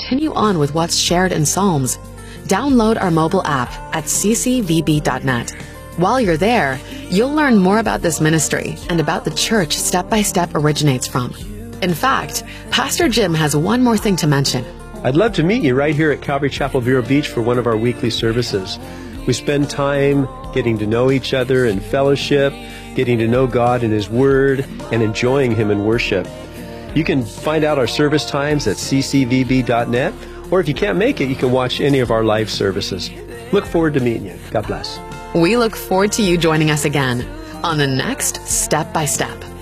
continue on with what's shared in Psalms, download our mobile app at ccvb.net. While you're there, you'll learn more about this ministry and about the church Step by Step originates from. In fact, Pastor Jim has one more thing to mention. I'd love to meet you right here at Calvary Chapel Vero Beach for one of our weekly services. We spend time getting to know each other in fellowship, getting to know God in His Word, and enjoying Him in worship. You can find out our service times at ccvb.net, or if you can't make it, you can watch any of our live services. Look forward to meeting you. God bless. We look forward to you joining us again on the next Step by Step.